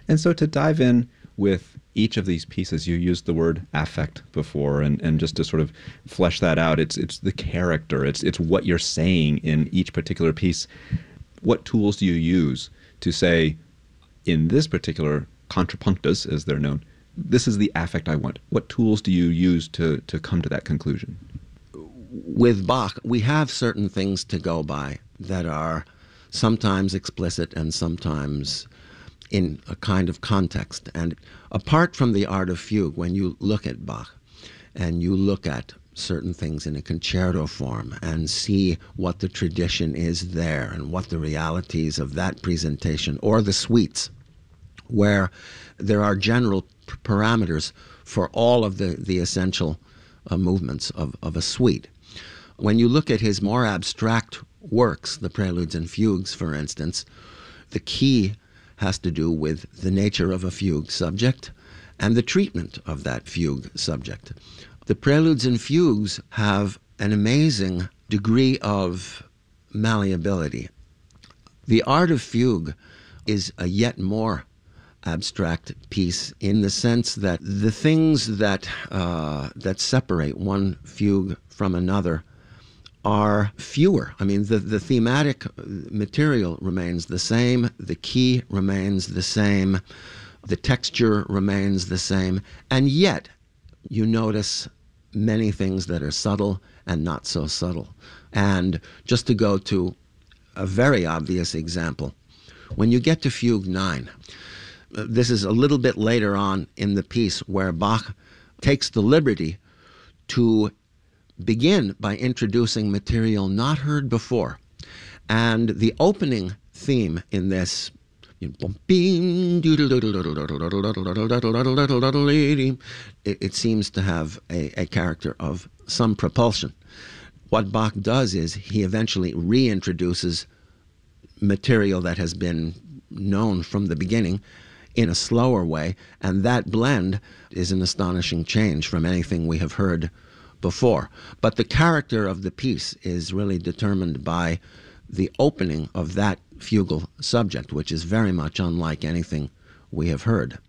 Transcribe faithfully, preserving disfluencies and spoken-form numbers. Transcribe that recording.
And so to dive in with each of these pieces, you used the word affect before, and, and just to sort of flesh that out, it's it's the character, it's it's what you're saying in each particular piece. What tools do you use to say, in this particular contrapunctus, as they're known, this is the affect I want? What tools do you use to, to come to that conclusion? With Bach, we have certain things to go by that are sometimes explicit and sometimes in a kind of context. And apart from the art of fugue, when you look at Bach and you look at certain things in a concerto form and see what the tradition is there and what the realities of that presentation, or the suites, where there are general p- parameters for all of the, the essential uh, movements of, of a suite. When you look at his more abstract works, the preludes and fugues, for instance, the key has to do with the nature of a fugue subject and the treatment of that fugue subject. The preludes and fugues have an amazing degree of malleability. The art of fugue is a yet more abstract piece in the sense that the things that uh, that separate one fugue from another are fewer. I mean, the, the thematic material remains the same, the key remains the same, the texture remains the same, and yet you notice many things that are subtle and not so subtle. And just to go to a very obvious example, when you get to Fugue nine, this is a little bit later on in the piece where Bach takes the liberty to begin by introducing material not heard before. And the opening theme in this, you know, it, it seems to have a, a character of some propulsion. What Bach does is he eventually reintroduces material that has been known from the beginning in a slower way, and that blend is an astonishing change from anything we have heard before. But the character of the piece is really determined by the opening of that fugal subject, which is very much unlike anything we have heard.